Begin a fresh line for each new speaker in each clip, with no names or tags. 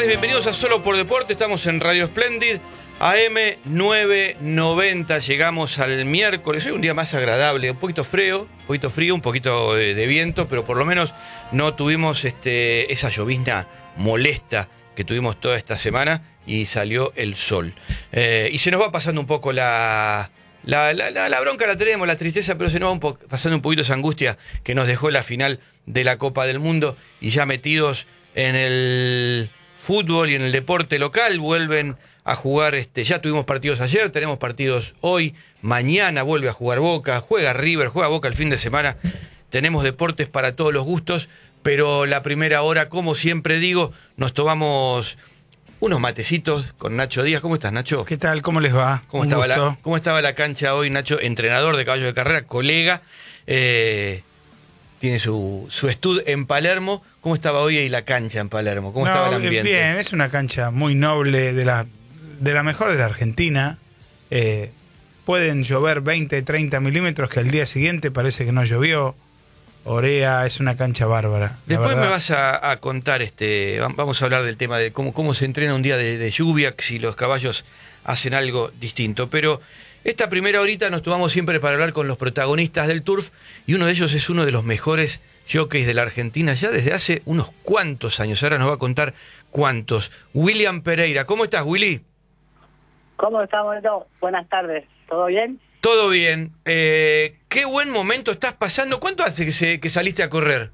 tardes, bienvenidos a Solo por Deporte. Estamos en Radio Splendid, AM 990. Llegamos al miércoles. Hoy un día más agradable, un poquito frío, un poquito de viento, pero por lo menos no tuvimos esa llovizna molesta que tuvimos toda esta semana y salió el sol. Y se nos va pasando un poco la bronca, la tenemos, la tristeza, pero se nos va pasando un poquito esa angustia que nos dejó la final de la Copa del Mundo, y ya metidos en el fútbol y en el deporte local, vuelven a jugar, ya tuvimos partidos ayer, tenemos partidos hoy, mañana vuelve a jugar Boca, juega River, juega Boca el fin de semana, tenemos deportes para todos los gustos, pero la primera hora, como siempre digo, nos tomamos unos matecitos con Nacho Díaz. ¿Cómo estás, Nacho?
¿Qué tal? ¿Cómo les va?
¿Cómo estaba la cancha hoy, Nacho? Entrenador de caballos de carrera, colega, tiene su estudio en Palermo. ¿Cómo estaba hoy ahí la cancha en Palermo? ¿Cómo estaba el ambiente?
Bien, es una cancha muy noble, de la mejor de la Argentina. Pueden llover 20, 30 milímetros que al día siguiente parece que no llovió. Orea, es una cancha bárbara.
Después me vas a contar, vamos a hablar del tema de cómo se entrena un día de lluvia, si los caballos hacen algo distinto. Pero esta primera horita nos tomamos siempre para hablar con los protagonistas del turf, y uno de ellos es uno de los mejores jockeys de la Argentina ya desde hace unos cuantos años. Ahora nos va a contar cuántos. William Pereira. ¿Cómo estás, Willy?
¿Cómo estamos? Buenas tardes. ¿Todo bien?
Todo bien. Qué buen momento estás pasando. ¿Cuánto hace que saliste a correr?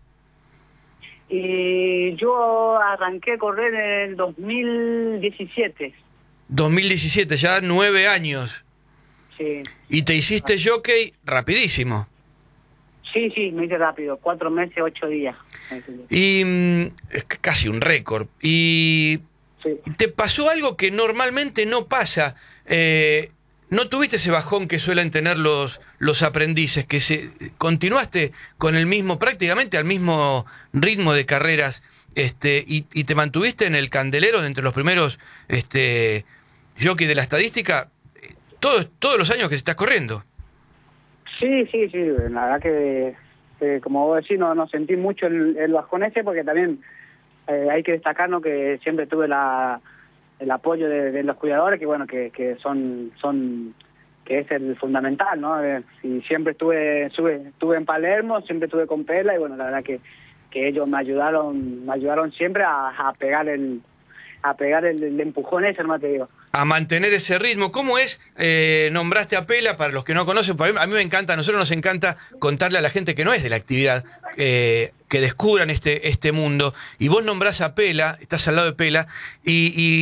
Y yo arranqué a correr en el 2017.
2017, ya 9 años.
Sí.
Y te hiciste jockey rapidísimo.
Sí, me hice rápido. 4 meses, 8 días.
Y es casi un récord. Y
sí.
¿Te pasó algo que normalmente no pasa? ¿No tuviste ese bajón que suelen tener los aprendices? ¿Continuaste con prácticamente al mismo ritmo de carreras, y te mantuviste en el candelero de entre los primeros jockey de la estadística todos los años que estás corriendo?
Sí. La verdad que como vos decís, no sentí mucho el bajón ese, porque también hay que destacarnos que siempre tuve el apoyo de los cuidadores, que bueno, que es el fundamental, ¿no? Y siempre estuve en Palermo, siempre estuve con Pela, y bueno, la verdad que ellos me ayudaron siempre a pegar el empujón ese, nomás te digo.
A mantener ese ritmo. ¿Cómo es? Nombraste a Pela, para los que no conocen, a mí me encanta, a nosotros nos encanta contarle a la gente que no es de la actividad, que descubran este mundo. Y vos nombrás a Pela, estás al lado de Pela, y